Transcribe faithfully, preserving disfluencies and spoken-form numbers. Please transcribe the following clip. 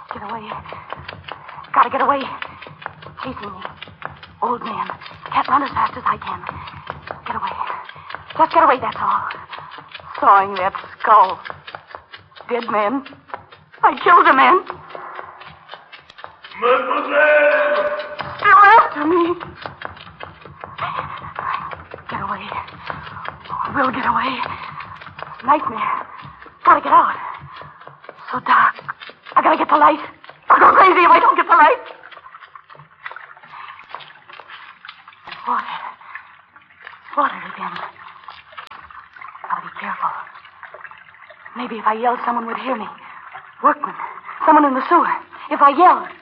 Get away. Gotta get away. Chasing me. Old man. Can't run as fast as I can. Get away. Just get away, that's all. Sawing that skull. Dead man. I killed a man. Mademoiselle! Still after me. Get away. We'll get away. Nightmare. Gotta get out. So dark. I gotta get the light. I'll go crazy if I don't get the light. Water. Water again. Gotta be careful. Maybe if I yelled, someone would hear me. Workmen. Someone in the sewer. If I yelled.